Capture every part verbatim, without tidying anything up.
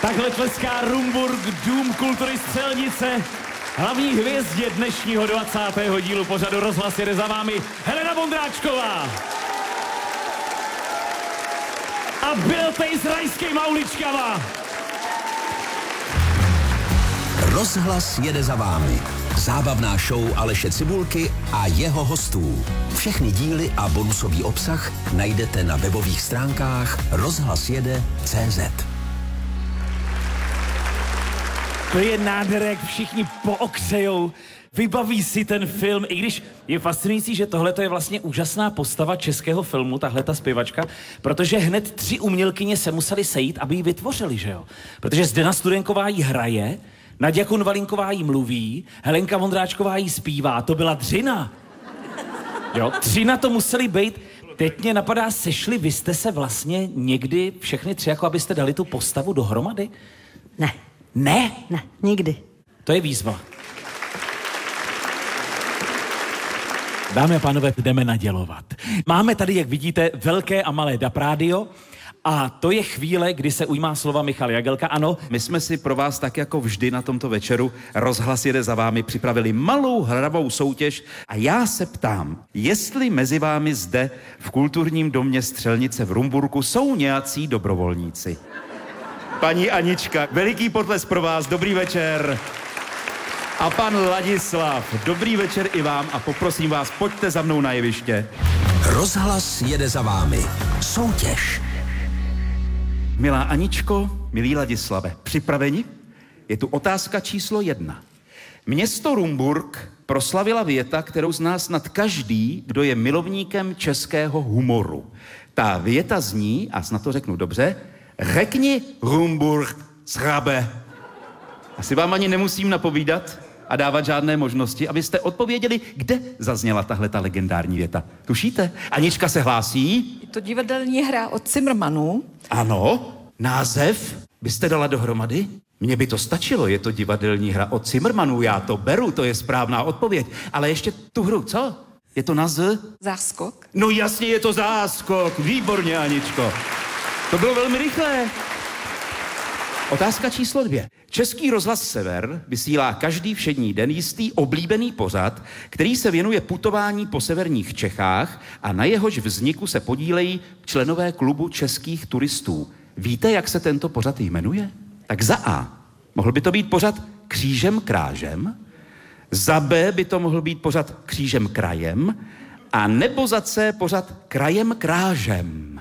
Takhle tleská Rumburk, Dům kultury Střelnice, hlavní hvězdě dnešního dvacátého dílu pořadu Rozhlas jede za vámi Helena Vondráčková. A Bill Tej s rajskýma uličkama. Rozhlas jede za vámi. Zábavná show Aleše Cibulky a jeho hostů. Všechny díly a bonusový obsah najdete na webových stránkách rozhlasjede tečka cé zet. To je nádhera, jak všichni pookřejou, vybaví si ten film, i když je fascinující, že tohle je vlastně úžasná postava českého filmu, tahle ta zpěvačka, protože hned tři umělkyně se museli sejít, aby ji vytvořili, že jo? Protože Zdena Studenková jí hraje, Naďa Konvalinková jí mluví, Helenka Vondráčková jí zpívá, to byla dřina. Jo, tři na to museli být. Teď mě napadá, sešli vy jste se vlastně někdy všechny tři, jako abyste dali tu postavu dohromady? Ne. Ne? Ne, nikdy. To je výzva. Dámy a pánové, jdeme nadělovat. Máme tady, jak vidíte, velké a malé D A P rádio a to je chvíle, kdy se ujímá slova Michal Jagelka. Ano, my jsme si pro vás tak jako vždy na tomto večeru Rozhlas jede za vámi připravili malou hravou soutěž a já se ptám, jestli mezi vámi zde v kulturním domě Střelnice v Rumburku jsou nějací dobrovolníci. Paní Anička, veliký potles pro vás, dobrý večer. A pan Ladislav, dobrý večer i vám a poprosím vás, pojďte za mnou na jeviště. Rozhlas jede za vámi. Soutěž. Milá Aničko, milý Ladislave, připraveni? Je tu otázka číslo jedna. Město Rumburk proslavila věta, kterou zná snad každý, kdo je milovníkem českého humoru. Ta věta zní, a snad to řeknu dobře, řekni Rumburk schrabe. Asi vám ani nemusím napovídat a dávat žádné možnosti, abyste odpověděli, kde zazněla tahle ta legendární věta. Tušíte? Anička se hlásí. Je to divadelní hra od Zimmermanů. Ano. Název byste dala dohromady? Mně by to stačilo, je to divadelní hra od Zimmermanů, já to beru, to je správná odpověď. Ale ještě tu hru, co? Je to na Z? Záskok. No jasně, je to záskok. Výborně, Aničko. To bylo velmi rychlé. Otázka číslo dvě. Český rozhlas Sever vysílá každý všední den jistý oblíbený pořad, který se věnuje putování po severních Čechách a na jehož vzniku se podílejí členové klubu českých turistů. Víte, jak se tento pořad jmenuje? Tak za A. Mohl by to být pořad Křížem krážem, za B by to mohl být pořad Křížem krajem a nebo za C pořad Krajem krážem.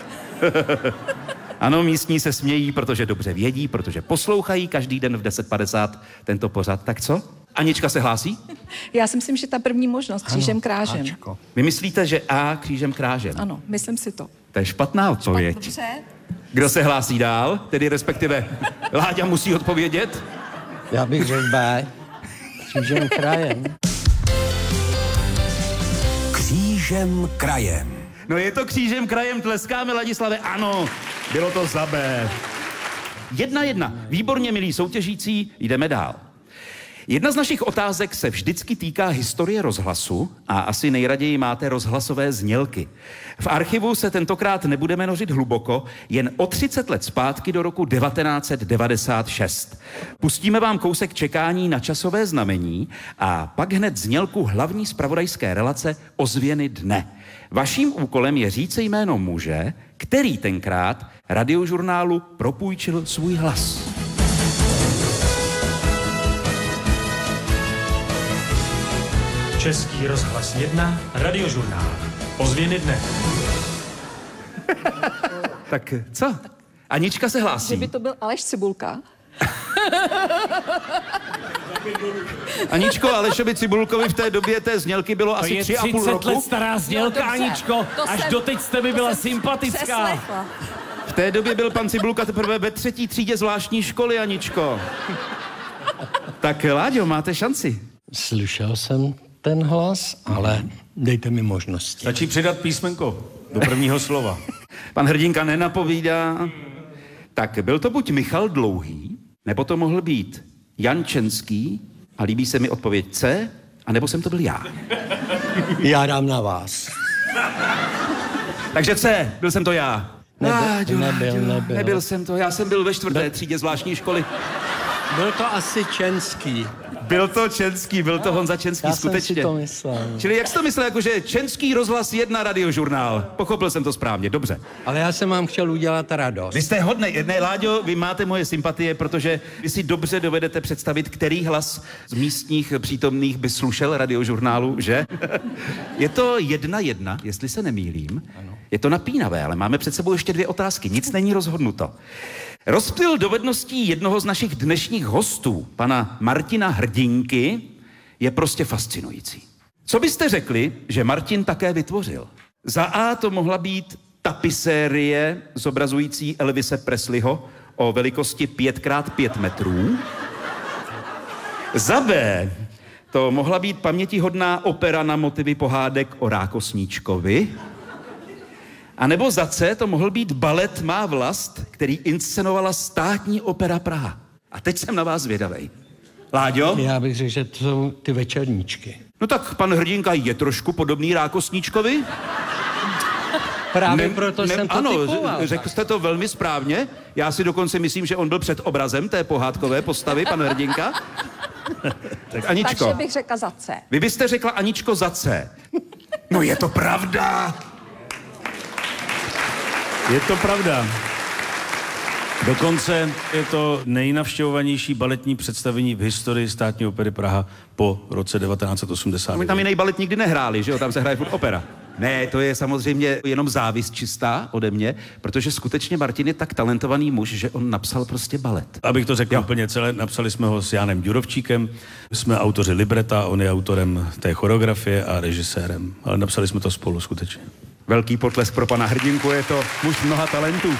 Ano, místní se smějí, protože dobře vědí, protože poslouchají každý den v deset padesát tento pořad. Tak co? Anička se hlásí? Já si myslím, že ta první možnost, Křížem krážem. Ačko. Vy myslíte, že A Křížem krážem? Ano, myslím si to. To je špatná odpověď. Dobře. Kdo se hlásí dál? Tedy respektive Láďa musí odpovědět? Já bych řekl B. Křížem krajem. Křížem krajem. No je to Křížem krajem, tleskáme Ladislave, ano, bylo to za B. Jedna jedna, výborně, milí soutěžící, jdeme dál. Jedna z našich otázek se vždycky týká historie rozhlasu a asi nejraději máte rozhlasové znělky. V archivu se tentokrát nebudeme nořit hluboko, jen o třicet let zpátky do roku devatenáct set devadesát šest. Pustíme vám kousek čekání na časové znamení a pak hned znělku hlavní zpravodajské relace Ozvěny dne. Vaším úkolem je říct jméno muže, který tenkrát radiožurnálu propůjčil svůj hlas. Český rozhlas jedna, radiožurnál. Ozvěny dne. Tak co? Anička se hlásí. Že by to byl Aleš Cibulka. Aničko, Alešovi Cibulkovi v té době té znělky bylo to asi je tři a půl třicet roku. let stará znělka, No, Aničko. Až doteď jste mi byla sympatická. Přeslechla. V té době byl pan Cibulka teprve ve třetí třídě zvláštní školy, Aničko. Tak Láďo, máte šanci. Slyšel jsem ten hlas, ale dejte mi možnosti. Stačí přidat písmenko do prvního slova. Pan Hrdinka nenapovídá. Tak byl to buď Michal Dlouhý, nebo to mohl být Jan Čenský, a líbí se mi odpověď C, a nebo jsem to byl já. Já dám na vás. Takže C, byl jsem to já. Nebyl, Láďo, nebyl, Láďo, nebyl. Nebyl jsem to, já jsem byl ve čtvrté třídě zvláštní školy. Byl to asi Čenský. Byl to Čenský, byl to Honza Čenský, Já skutečně. jsem si to myslel. Čili jak jsi to myslel, jakože Čenský rozhlas jedna radiožurnál. Pochopil jsem to správně, dobře. Ale já jsem vám chtěl udělat radost. Vy jste hodnej, ne, Láďo, vy máte moje sympatie, protože vy si dobře dovedete představit, který hlas z místních přítomných by slušel radiožurnálu, že? Je to jedna jedna, jestli se nemýlím. Ano. Je to napínavé, ale máme před sebou ještě dvě otázky, nic není rozhodnuto. Rozptyl dovedností jednoho z našich dnešních hostů, pana Martina Hrdinky, je prostě fascinující. Co byste řekli, že Martin také vytvořil? Za A to mohla být tapisérie zobrazující Elvise Presleyho o velikosti pět krát pět metrů. Za B to mohla být pamětihodná opera na motivy pohádek o Rákosníčkovi. A nebo za C to mohl být balet Má vlast, který inscenovala Státní opera Praha. A teď jsem na vás zvědavej. Láďo? Já bych řekl, že to jsou ty večerníčky. No tak pan Hrdinka je trošku podobný Rákosníčkovi. Právě ne, proto ne, jsem to ano, typoval. Ano, řekl jste to velmi správně. Já si dokonce myslím, že on byl před obrazem té pohádkové postavy, pan Hrdinka. Tak Aničko. Takže bych řekla za C. Vy byste řekla Aničko za C. No je to pravda. Je to pravda. Dokonce je to nejnavštěvovanější baletní představení v historii Státní opery Praha po roce devatenáct set osmdesát. My tam jiný balet nikdy nehráli, že jo? Tam se hraje furt opera. Ne, to je samozřejmě jenom závist čistá ode mě, protože skutečně Martin je tak talentovaný muž, že on napsal prostě balet. Abych to řekl jo. úplně celé, napsali jsme ho s Jánem Ďurovčíkem, jsme autoři libreta, on je autorem té choreografie a režisérem, ale napsali jsme to spolu skutečně. Velký potlesk pro pana Hrdinku, je to muž mnoha talentů.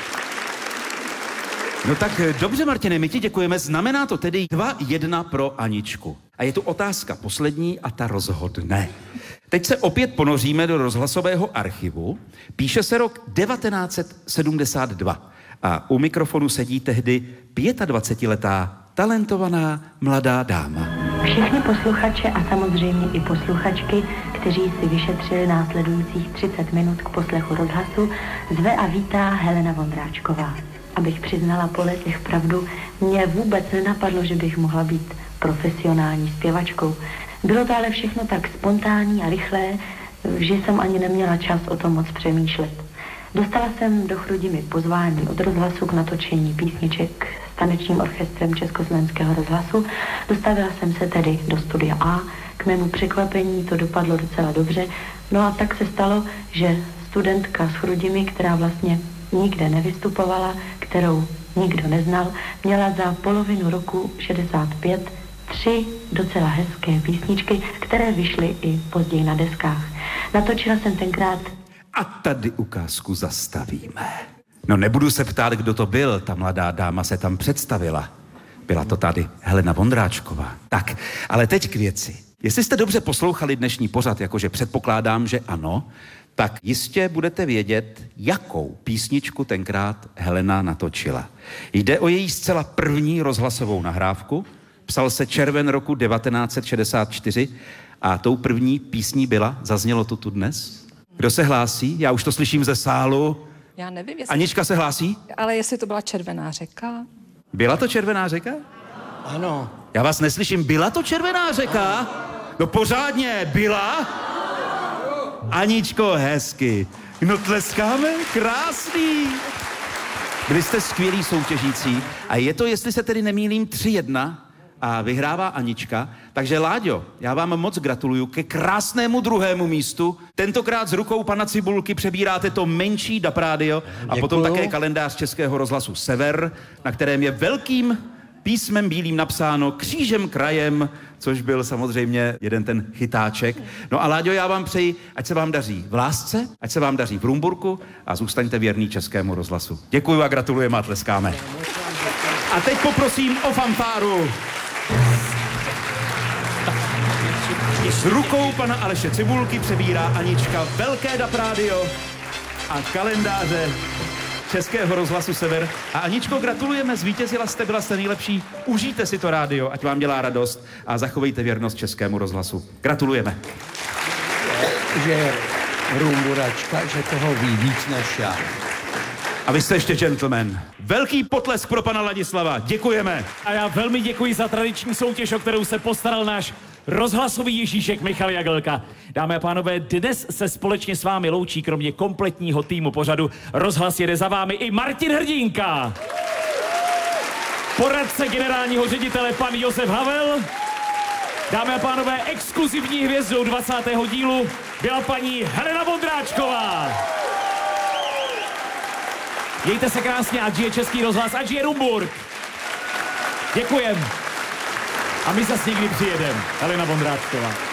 No tak dobře, Martine, my ti děkujeme. Znamená to tedy dva jedna pro Aničku. A je tu otázka poslední a ta rozhodne. Teď se opět ponoříme do rozhlasového archivu. Píše se rok devatenáct set sedmdesát dva a u mikrofonu sedí tehdy dvacetiletá talentovaná mladá dáma. Všechny posluchače a samozřejmě i posluchačky, kteří si vyšetřili následujících třicet minut k poslechu rozhlasu, zve a vítá Helena Vondráčková. Abych přiznala po letech pravdu, mě vůbec nenapadlo, že bych mohla být profesionální zpěvačkou. Bylo to ale všechno tak spontánní a rychlé, že jsem ani neměla čas o tom moc přemýšlet. Dostala jsem do Chrudimi pozvání od rozhlasu k natočení písniček s tanečním orchestrem Československého rozhlasu. Dostavila jsem se tedy do studia A. K mému překvapení to dopadlo docela dobře. No a tak se stalo, že studentka s Chrudimi, která vlastně nikde nevystupovala, kterou nikdo neznal, měla za polovinu roku šedesát pět tři docela hezké písničky, které vyšly i později na deskách. Natočila jsem tenkrát... A tady ukázku zastavíme. No nebudu se ptát, kdo to byl, ta mladá dáma se tam představila. Byla to tady Helena Vondráčková. Tak, ale teď k věci. Jestli jste dobře poslouchali dnešní pořad, jakože předpokládám, že ano, tak jistě budete vědět, jakou písničku tenkrát Helena natočila. Jde o její zcela první rozhlasovou nahrávku. Psal se červen roku devatenáct set šedesát čtyři a tou první písní byla, zaznělo to tu dnes. Kdo se hlásí? Já už to slyším ze sálu. Já nevím, jestli... Anička se hlásí? Ale jestli to byla Červená řeka? Byla to Červená řeka? Ano. Já vás neslyším. Byla to Červená řeka? No pořádně, byla? Aničko, hezky. No tleskáme, krásný. Byli jste skvělí soutěžící a je to, jestli se tedy nemýlím, tři jedna a vyhrává Anička. Takže Láďo, já vám moc gratuluju ke krásnému druhému místu. Tentokrát s rukou pana Cibulky přebíráte to menší D A P rádio a potom také kalendář Českého rozhlasu Sever, na kterém je velkým písmem bílým napsáno křížem krajem, což byl samozřejmě jeden ten chytáček. No a Láďo, já vám přeji, ať se vám daří v lásce, ať se vám daří v Rumburku a zůstaňte věrný Českému rozhlasu. Děkuju a gratulujeme a tleskáme. A teď poprosím o fanfáru. S rukou pana Aleše Cibulky přebírá Anička velké D A P rádio a kalendáře Českého rozhlasu Sever. A Aničko, gratulujeme, zvítězila jste, byla jste nejlepší. Užijte si to rádio, ať vám dělá radost a zachovejte věrnost Českému rozhlasu. Gratulujeme. Že Rumburačka, že toho ví víc než já. A vy jste ještě gentleman. Velký potlesk pro pana Ladislava. Děkujeme. A já velmi děkuji za tradiční soutěž, o kterou se postaral náš rozhlasový Ježíšek Michal Jagelka. Dámy a pánové, dnes se společně s vámi loučí kromě kompletního týmu pořadu Rozhlas jede za vámi i Martin Hrdinka. Poradce generálního ředitele pan Josef Havel. Dámy a pánové, exkluzivní hvězdou dvacátého dílu byla paní Helena Vondráčková. Mějte se krásně, ať žije Český rozhlas, ať žije Rumburk. Děkujem. A my zase někdy přijedeme. Helena Vondráčková.